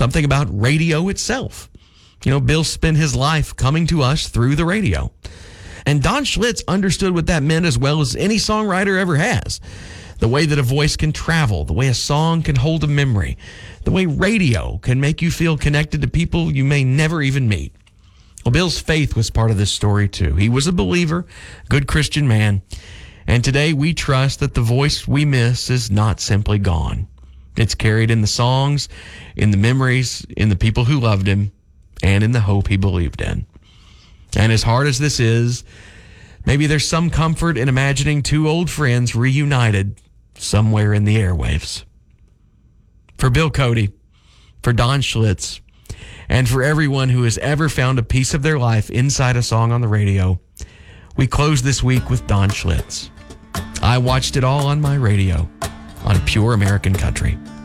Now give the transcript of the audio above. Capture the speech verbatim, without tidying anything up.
something about radio itself. You know, Bill spent his life coming to us through the radio. And Don Schlitz understood what that meant as well as any songwriter ever has. The way that a voice can travel, the way a song can hold a memory, the way radio can make you feel connected to people you may never even meet. Well, Bill's faith was part of this story too. He was a believer, good Christian man. And today we trust that the voice we miss is not simply gone. It's carried in the songs, in the memories, in the people who loved him, and in the hope he believed in. And as hard as this is, maybe there's some comfort in imagining two old friends reunited somewhere in the airwaves. For Bill Cody, for Don Schlitz, and for everyone who has ever found a piece of their life inside a song on the radio, we close this week with Don Schlitz. I watched it all on my radio on Pure American Country.